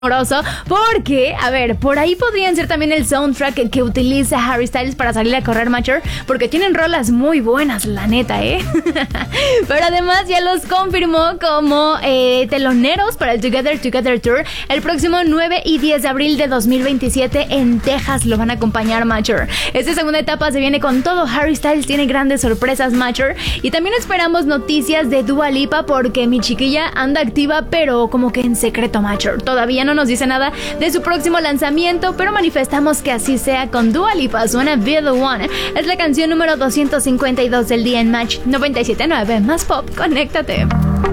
amoroso, porque, a ver, por ahí podrían ser también el soundtrack que utiliza Harry Styles para salir a correr, Macher, porque tienen rolas muy buenas, la neta, Pero además ya los confirmó como teloneros para el Together Together Tour el próximo 9 y 10 de abril de 2027 en Texas. Lo van a acompañar, Macher. Esta segunda etapa se viene con todo. Harry Styles tiene grandes sorpresas, Macher, y también esperamos noticias de Dua Lipa, porque mi chiquilla anda activa, pero como que en secreto, Macher. Todavía no nos dice nada de su próximo lanzamiento, pero manifestamos que así sea con Dua Lipa. Suena Be The One. Es la canción número 252 del día en Match 97.9. Más pop, conéctate.